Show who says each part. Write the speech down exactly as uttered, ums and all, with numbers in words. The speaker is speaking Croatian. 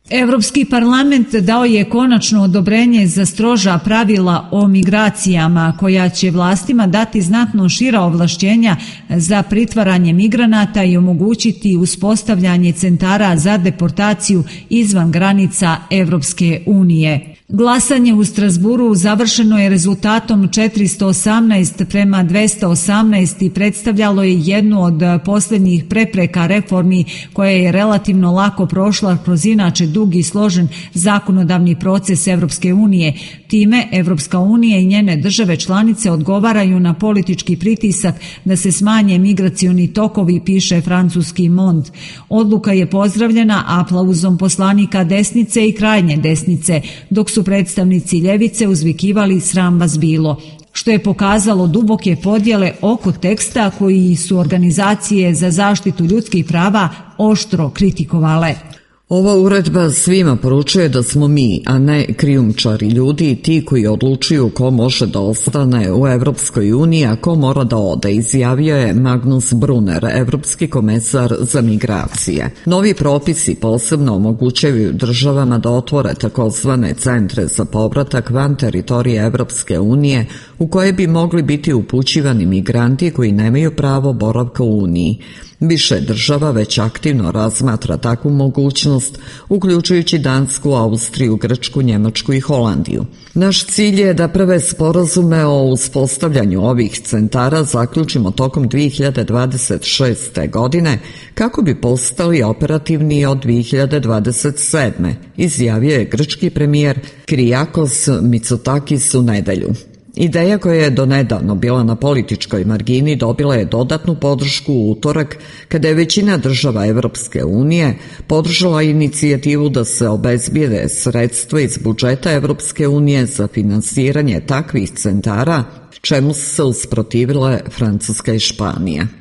Speaker 1: Europski parlament dao je konačno odobrenje za stroža pravila o migracijama koja će vlastima dati znatno šira ovlašćenja za pritvaranje migranata i omogućiti uspostavljanje centara za deportaciju izvan granica Europske unije. Glasanje u Strasburu završeno je rezultatom četiristo osamnaest prema dvesta osamnaest i predstavljalo je jednu od posljednjih prepreka reformi koja je relativno lako prošla kroz inače dug i složen zakonodavni proces Europske unije. Time Europska unija i njene države članice odgovaraju na politički pritisak da se smanje migracioni tokovi, piše francuski Monde. Odluka je pozdravljena aplauzom poslanika desnice i krajnje desnice, dok su predstavnici ljevice uzvikivali sram vas bilo, što je pokazalo duboke podjele oko teksta koji su organizacije za zaštitu ljudskih prava oštro kritikovale.
Speaker 2: Ova uredba svima poručuje da smo mi, a ne krijumčari ljudi, ti koji odlučuju ko može da ostane u Evropskoj uniji, a ko mora da ode, izjavio je Magnus Brunner, evropski komesar za migracije. Novi propisi posebno omogućavaju državama da otvore takozvane centre za povratak van teritorije Evropske unije u koje bi mogli biti upućivani migranti koji nemaju pravo boravka u Uniji. Više država već aktivno razmatra takvu mogućnost, uključujući Dansku, Austriju, Grčku, Njemačku i Holandiju. Naš cilj je da prve sporazume o uspostavljanju ovih centara zaključimo tokom dvije hiljade dvadeset šeste. godine, kako bi postali operativni od dvije hiljade dvadeset sedme. izjavio je grčki premijer Kyriakos Mitsotakis u nedelju. Ideja koja je donedavno bila na političkoj margini dobila je dodatnu podršku u utorak kada je većina država Evropske unije podržala inicijativu da se obezbijede sredstva iz budžeta Evropske unije za finansiranje takvih centara, čemu su se usprotivile Francuska i Španija.